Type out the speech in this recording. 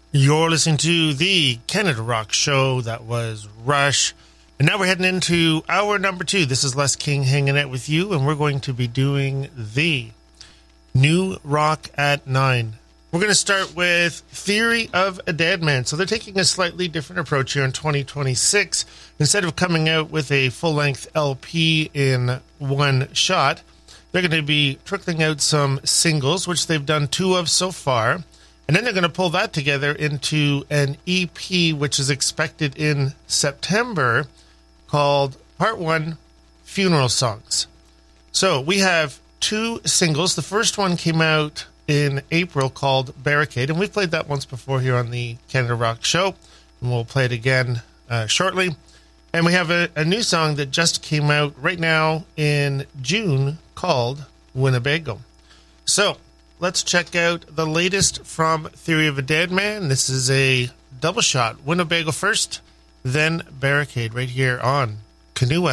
You're listening to the Canada Rock Show. That was Rush. And now we're heading into hour number 2. This is Les King hanging out with you, and we're going to be doing the New Rock at 9. We're going to start with Theory of a Deadman. So they're taking a slightly different approach here in 2026. Instead of coming out with a full-length LP in one shot, they're going to be trickling out some singles, which they've done 2 of so far. And then they're going to pull that together into an EP, which is expected in September, called Part 1, Funeral Songs. So we have 2 singles. The first one came out in April called Barricade, and we've played that once before here on the Canada Rock Show, and we'll play it again shortly. And we have a new song that just came out right now in June called Winnebago. So let's check out the latest from Theory of a Deadman. This is a double shot. Winnebago first, then Barricade right here on Canoe